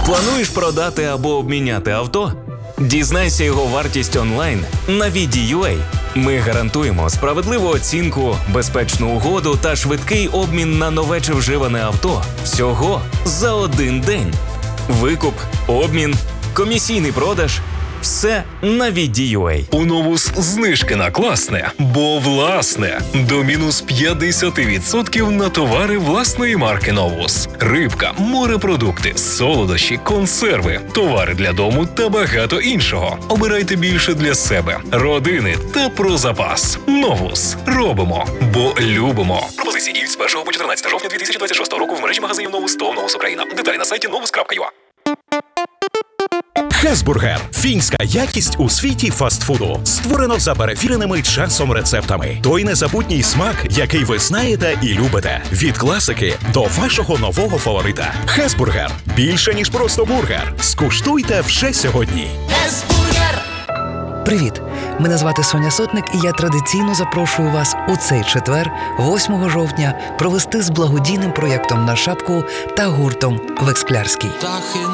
Плануєш продати або обміняти авто? Дізнайся його вартість онлайн на VD.UA. Ми гарантуємо справедливу оцінку, безпечну угоду та швидкий обмін на нове чи вживане авто всього за один день. Викуп, обмін, комісійний продаж – все на VD.UA. У Новус знижки на класне, бо власне. До мінус 50% на товари власної марки Новус. Рибка, морепродукти, солодощі, консерви, товари для дому та багато іншого. Обирайте більше для себе, родини та про запас. Новус. Робимо, бо любимо. Пропозиції діють з 1 по 14 жовтня 2026 року в мережі магазинів Новус та Новус Україна. Деталі на сайті novus.ua. Хесбургер – фінська якість у світі фастфуду. Створено за перевіреними часом рецептами. Той незабутній смак, який ви знаєте і любите. Від класики до вашого нового фаворита. Хесбургер – більше, ніж просто бургер. Скуштуйте вже сьогодні. Хесбургер! Привіт! Мене звати Соня Сотник, і я традиційно запрошую вас у цей четвер, 8 жовтня, провести з благодійним проєктом «На шапку» та гуртом «Вексклярський».